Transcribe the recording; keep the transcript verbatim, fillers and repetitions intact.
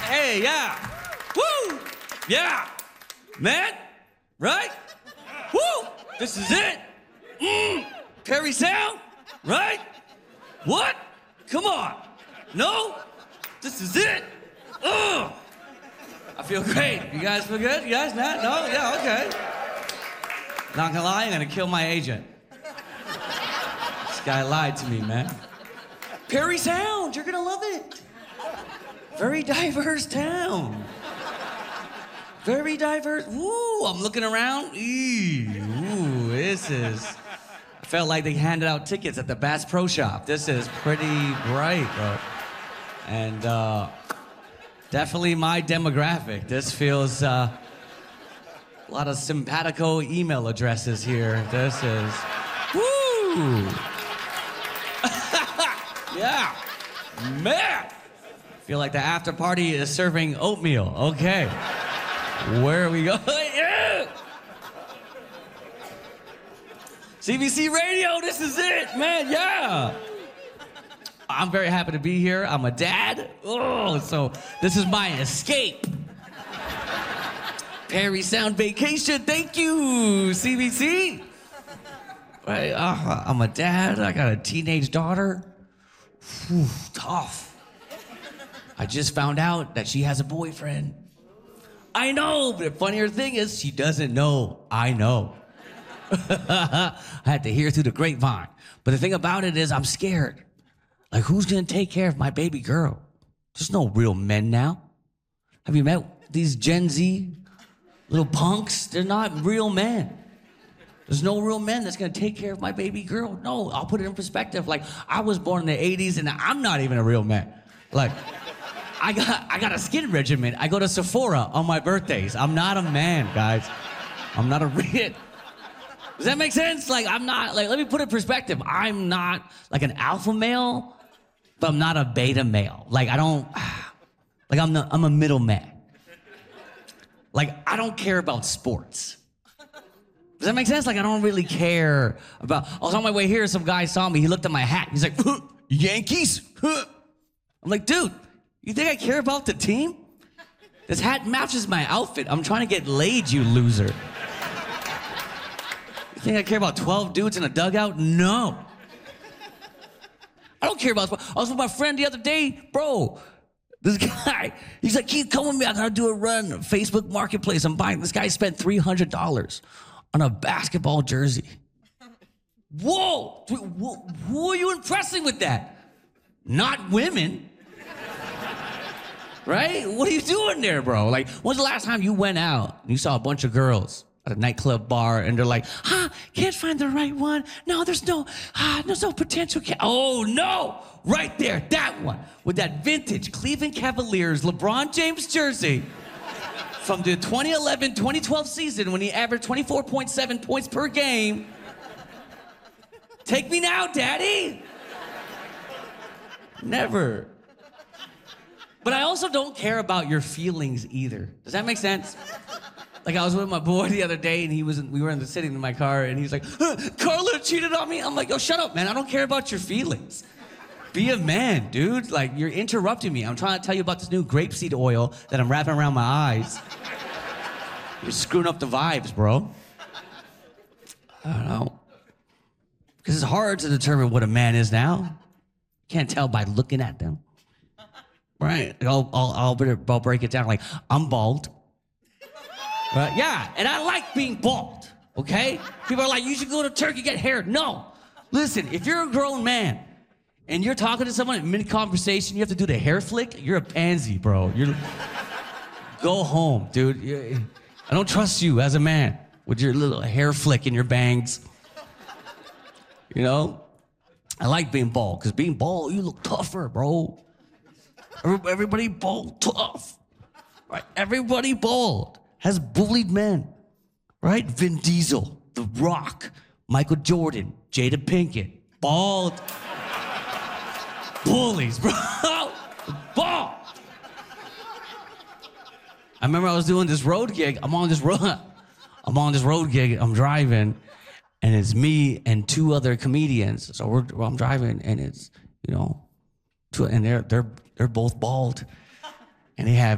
Hey, yeah. Woo! Yeah. Man, right? Woo! This is it. Mm. Perry Sound, right? What? Come on. No? This is it. Ugh. I feel great. You guys feel good? You guys not? No? Yeah, okay. Not gonna lie, I'm gonna kill my agent. This guy lied to me, man. Perry Sound, you're gonna love it. Very diverse town. Very diverse. Ooh, I'm looking around. Eee, ooh, this is... I felt like they handed out tickets at the Bass Pro Shop. This is pretty bright, bro. And uh, definitely my demographic. This feels uh, a lot of simpatico email addresses here. This is... Woo! Yeah. Man! Feel like the after party is serving oatmeal. Okay. Where are we going? Yeah. C B C Radio, this is it, man, yeah. I'm very happy to be here. I'm a dad. Oh, so this is my escape. Perry Sound Vacation, thank you, C B C. Right, uh, I'm a dad, I got a teenage daughter. Whew, tough. I just found out that she has a boyfriend. I know, but the funnier thing is she doesn't know I know. I had to hear through the grapevine. But the thing about it is I'm scared. Like, who's gonna take care of my baby girl? There's no real men now. Have you met these Gen Z little punks? They're not real men. There's no real men that's gonna take care of my baby girl. No, I'll put it in perspective. Like, I was born in the eighties and I'm not even a real man. Like, I got I got a skin regimen. I go to Sephora on my birthdays. I'm not a man, guys. I'm not a real... Does that make sense? Like, I'm not, like, let me put it in perspective. I'm not like an alpha male, but I'm not a beta male. Like, I don't, like, I'm, the, I'm a middle man. Like, I don't care about sports. Does that make sense? Like, I don't really care about, I was on my way here, some guy saw me, he looked at my hat, he's like, huh, Yankees? Huh. I'm like, dude, you think I care about the team? This hat matches my outfit. I'm trying to get laid, you loser. You think I care about twelve dudes in a dugout? No. I don't care about... I was with my friend the other day, bro. This guy, he's like, Keith, come with me. I gotta do a run. Facebook Marketplace. I'm buying. This guy spent three hundred dollars on a basketball jersey. Whoa! Who are you impressing with that? Not women. Right? What are you doing there, bro? Like, when's the last time you went out and you saw a bunch of girls at a nightclub bar and they're like, ah, can't find the right one. No, there's no, ah, there's no potential. Ca-. Oh, no. Right there, that one. With that vintage Cleveland Cavaliers LeBron James jersey from the twenty eleven twenty twelve season when he averaged twenty-four point seven points per game. Take me now, daddy. Never. But I also don't care about your feelings either. Does that make sense? Like, I was with my boy the other day, and he was in, we were in the sitting in my car, and he's like, huh, Carla cheated on me. I'm like, yo, shut up, man. I don't care about your feelings. Be a man, dude. Like, you're interrupting me. I'm trying to tell you about this new grapeseed oil that I'm wrapping around my eyes. You're screwing up the vibes, bro. I don't know. Because it's hard to determine what a man is now. Can't tell by looking at them. Right? I'll, I'll, I'll, I'll break it down. Like, I'm bald. Right? Yeah, and I like being bald, okay? People are like, you should go to Turkey, get hair. No. Listen, if you're a grown man and you're talking to someone in mid-conversation, you have to do the hair flick, you're a pansy, bro. You're... Go home, dude. You're... I don't trust you as a man with your little hair flick and your bangs. You know? I like being bald, because being bald, you look tougher, bro. Everybody bald, tough. Right? Everybody bald has bullied men. Right? Vin Diesel, The Rock, Michael Jordan, Jada Pinkett, bald. Bullies, bro. Bald. I remember I was doing this road gig. I'm on this road. I'm on this road gig. I'm driving, and it's me and two other comedians. So we're, well, I'm driving, and it's, you know, two, and they're they're they're both bald, and they have